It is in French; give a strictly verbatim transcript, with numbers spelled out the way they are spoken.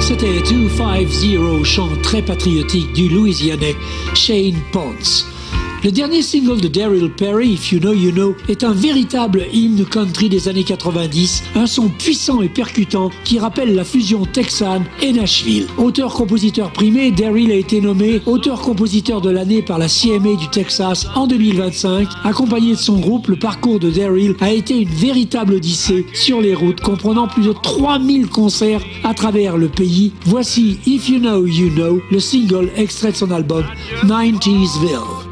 C'était deux cinquante, chant très patriotique du Louisianais Shane Ponce. Le dernier single de Daryl Perry, If You Know, You Know, est un véritable hymne country des années quatre-vingt-dix, un son puissant et percutant qui rappelle la fusion texane et Nashville. Auteur-compositeur primé, Daryl a été nommé auteur-compositeur de l'année par la C M A du Texas en deux mille vingt-cinq. Accompagné de son groupe, le parcours de Daryl a été une véritable odyssée sur les routes, comprenant plus de trois mille concerts à travers le pays. Voici If You Know, You Know, le single extrait de son album nineties Ville.